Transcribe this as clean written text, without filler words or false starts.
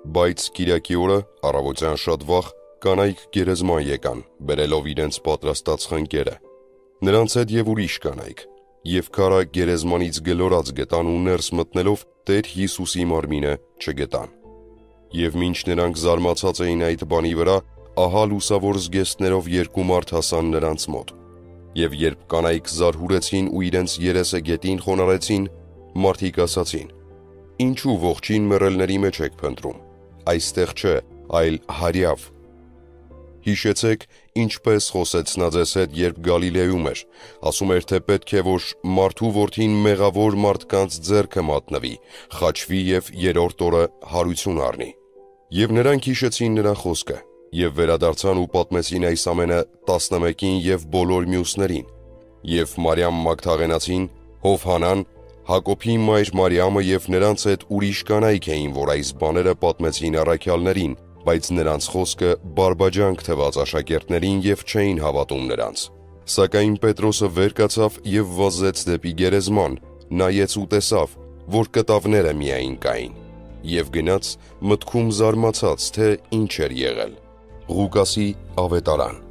Բայց Կիրակի օրը առավոտյան շատ վաղ կանայք գերեզման եկան, բերելով իրենց պատրաստած խնկերը։ Նրանց հետ և ուրիշ կանայք, և քարը գերեզմանից գլորած գտան ու ներս մտնելով Տեր Հիսուսի մարմինը չգտան։ Եվ մինչ նրանք զարմացած էին այդ բանի վրա, ահա լուսավոր զգեստներով երկու մարդ հասան նրանց մոտ։ Եվ երբ կանայք զարհուրեցին ու իրենց երեսը գետին խոնարհեցին, մարդիկ ասացին. «Ինչու ողջին մեռելների մեջ եք փնտրում, այստեղ չէ, այլ հարյավ։ Հիշեցեք, ինչպես խոսեց նա ձեզ հետ, երբ Գալիլեում էր, ասում էր, թե պետք է, որ մարդու որդին մեղավոր մարդկանց ձեռքը մատնվի, խաչվի և երրորդ օրը հարություն առնի»։ Եվ նրանք հիշեցին նրա խոսքը, և վերադարձան ու պատմեցին այս ամենը 11-ին և բոլոր մյուսներին։ Եվ Մարիամ Մագդաղենացին, Հովհաննան, Հակոբի մայր Մարիամը և նրանց հետ ուրիշ կանայք էին, որ այս բաները պատմեցին առաքյալներին, բայց նրանց խոսքը բարբաջանք թվաց աշակերտներին և չէին հավատում նրանց։ Սակայն Պետրոսը վեր կացավ և վազեց դեպի գերեզման, նայեց ու տեսավ, որ կտավները միայն կային, և գնաց մտքում զարմացած, թե ինչ էր եղել։ Ղուկասի ավետարան։